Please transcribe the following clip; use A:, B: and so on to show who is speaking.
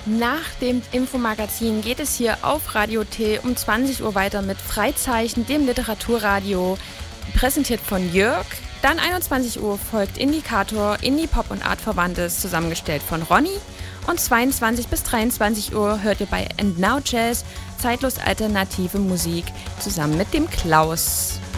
A: Nach dem Infomagazin geht es hier auf Radio T um 20 Uhr weiter mit Freizeichen, dem Literaturradio, präsentiert von Jörg. Dann 21 Uhr folgt Indikator, Indie, Pop und Artverwandtes, zusammengestellt von Ronny. Und 22 bis 23 Uhr hört ihr bei And Now Jazz zeitlos alternative Musik zusammen mit dem Klaus.